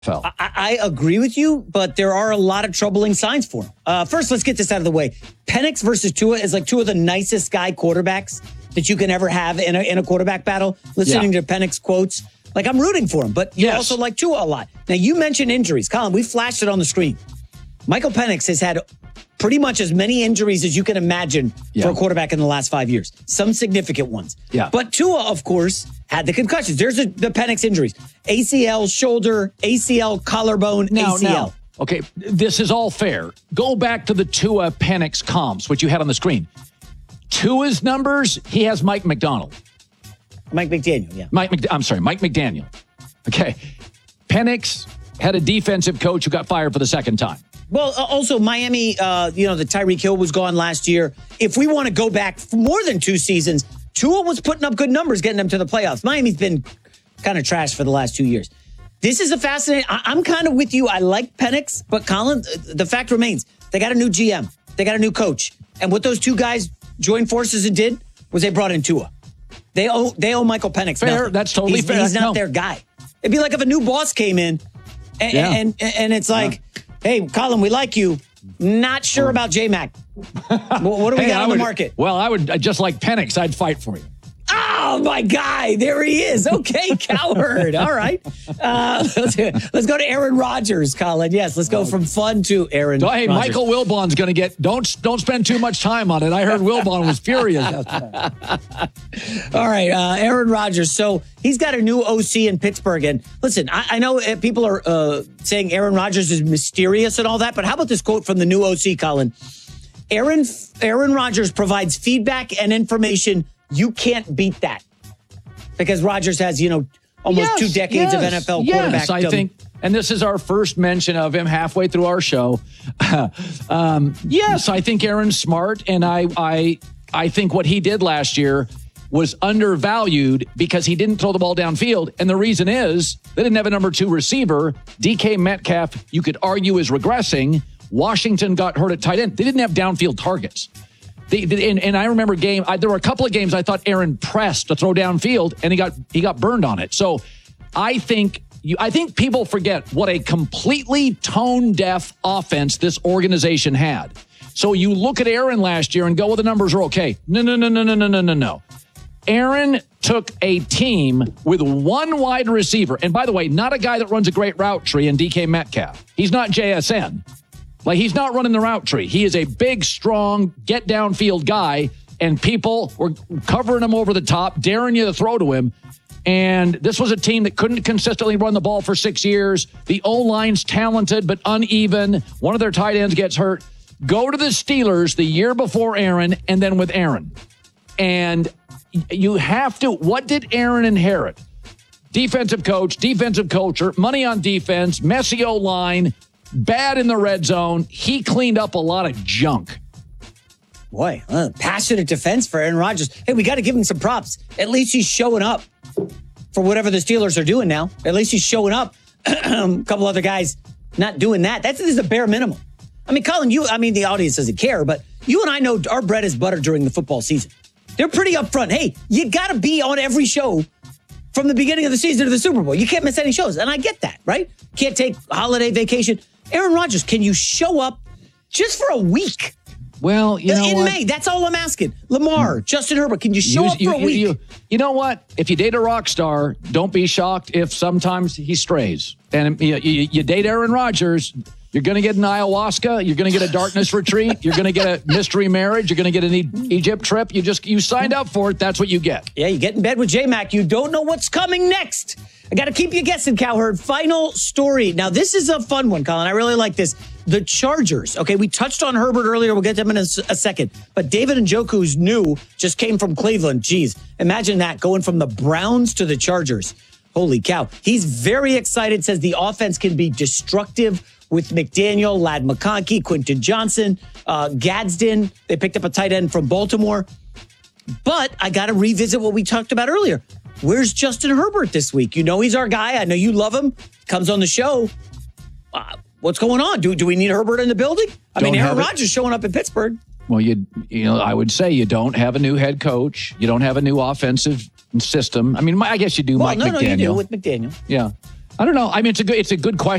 NFL. I agree with you, but there are a lot of troubling signs for him. First, let's get this out of the way. Penix versus Tua is like two of the nicest guy quarterbacks that you can ever have in a quarterback battle. Listening to Penix quotes, like I'm rooting for him, but you also like Tua a lot. Now, you mentioned injuries. Colin, we flashed it on the screen. Michael Penix has had pretty much as many injuries as you can imagine for a quarterback in the last 5 years. Some significant ones. Yeah. But Tua, of course, had the concussions. There's the Penix injuries. ACL, shoulder, ACL, collarbone, ACL. Now, okay, this is all fair. Go back to the Tua Penix comps, which you had on the screen. Tua's numbers, he has Mike McDaniel. Mike McDaniel. Mike McDaniel. Okay. Penix had a defensive coach who got fired for the second time. Well, also Miami, the Tyreek Hill was gone last year. If we want to go back for more than 2 seasons, Tua was putting up good numbers, getting them to the playoffs. Miami's been kind of trash for the last 2 years. This is a fascinating. I'm kind of with you. I like Penix, but Colin, the fact remains, they got a new GM. They got a new coach. And what those two guys joined forces and did was they brought in Tua. They owe Michael Penix fair. nothing. That's totally fair. He's not their guy. It'd be like if a new boss came in and it's like, hey, Colin, we like you. Not sure about J-Mac. What do we got on the market? Well, I would just like Penix. I'd fight for you. Oh, my guy. There he is. Okay, Cowherd. All right. Let's go to Aaron Rodgers, Colin. Yes, let's go from fun to Aaron Rodgers. Michael Wilbon's going to get, don't spend too much time on it. I heard Wilbon was furious yesterday. All right, Aaron Rodgers. So he's got a new OC in Pittsburgh. And listen, I know people are saying Aaron Rodgers is mysterious and all that, but how about this quote from the new OC, Colin? Aaron Rodgers provides feedback and information. You can't beat that because Rodgers has, almost 2 decades of NFL quarterback. I think, and this is our first mention of him halfway through our show. Yes, I think Aaron's smart, and I think what he did last year was undervalued because he didn't throw the ball downfield, and the reason is they didn't have a number 2 receiver. DK Metcalf, you could argue, is regressing. Washington got hurt at tight end. They didn't have downfield targets. And I remember there were a couple of games I thought Aaron pressed to throw downfield, and he got burned on it. So I think people forget what a completely tone-deaf offense this organization had. So you look at Aaron last year and go, well, the numbers are okay. No. Aaron took a team with 1 wide receiver. And by the way, not a guy that runs a great route tree in DK Metcalf. He's not JSN. Like, he's not running the route tree. He is a big, strong, get downfield guy, and people were covering him over the top, daring you to throw to him. And this was a team that couldn't consistently run the ball for 6 years. The O-line's talented but uneven. One of their tight ends gets hurt. Go to the Steelers the year before Aaron, and then with Aaron. And you have to, what did Aaron inherit? Defensive coach, defensive culture, money on defense, messy O-line, bad in the red zone. He cleaned up a lot of junk. Boy, passionate defense for Aaron Rodgers. Hey, we got to give him some props. At least he's showing up for whatever the Steelers are doing now. At least he's showing up. A couple other guys not doing that. This is a bare minimum. I mean, Colin, the audience doesn't care, but you and I know our bread is butter during the football season. They're pretty upfront. Hey, you got to be on every show from the beginning of the season to the Super Bowl. You can't miss any shows. And I get that, right? Can't take holiday vacation. Aaron Rodgers, can you show up just for a week? Well, in May, that's all I'm asking. Lamar, Justin Herbert, can you show up for a week? You know what? If you date a rock star, don't be shocked if sometimes he strays. And you date Aaron Rodgers, you're going to get an ayahuasca. You're going to get a darkness retreat. You're going to get a mystery marriage. You're going to get an Egypt trip. You signed up for it. That's what you get. Yeah, you get in bed with J-Mac. You don't know what's coming next. I got to keep you guessing, Cowherd. Final story. Now, this is a fun one, Colin. I really like this. The Chargers. Okay, we touched on Herbert earlier. We'll get to him in a second. But David Njoku, who's new, just came from Cleveland. Jeez, imagine that, going from the Browns to the Chargers. Holy cow. He's very excited, says the offense can be destructive with McDaniel, Ladd McConkey, Quentin Johnson, Gadsden. They picked up a tight end from Baltimore. But I got to revisit what we talked about earlier. Where's Justin Herbert this week? You know he's our guy. I know you love him. Comes on the show. What's going on? Do we need Herbert in the building? Aaron Rodgers showing up in Pittsburgh. Well, I would say you don't have a new head coach. You don't have a new offensive system. I guess you do. Mike McDaniel. You do with McDaniel. Yeah. I don't know. I mean, it's a good question.